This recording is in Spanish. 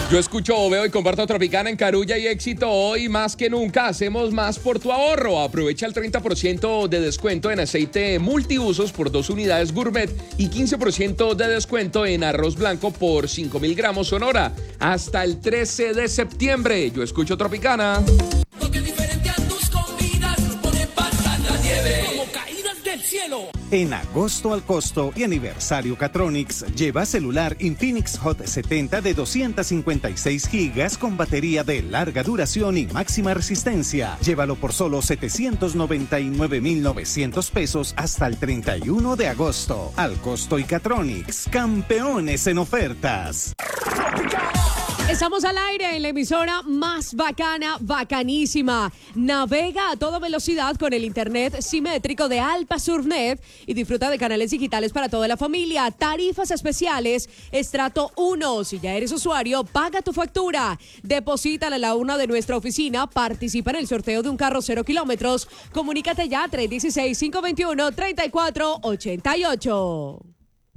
Yo escucho, veo y comparto Tropicana en Carulla y Éxito. Hoy más que nunca hacemos más por tu ahorro. Aprovecha el 30% de descuento en aceite multiusos por 2 unidades gourmet y 15% de descuento en arroz blanco por 5.000 gramos Sonora. Hasta el 13 de septiembre. Yo escucho Tropicana. Porque diferente a tus comidas puede pasar la nieve como caídas del cielo. En agosto al costo y aniversario Catronics, lleva celular Infinix Hot 70 de 256 gigas con batería de larga duración y máxima resistencia. Llévalo por solo 799,900 pesos hasta el 31 de agosto. Al costo y Catronics, campeones en ofertas. Estamos al aire en la emisora más bacana, bacanísima. Navega a toda velocidad con el internet simétrico de Alpa Surnet y disfruta de canales digitales para toda la familia. Tarifas especiales, estrato 1. Si ya eres usuario, paga tu factura. Deposítala a la una de nuestra oficina. Participa en el sorteo de un carro 0 kilómetros. Comunícate ya 316-521-3488.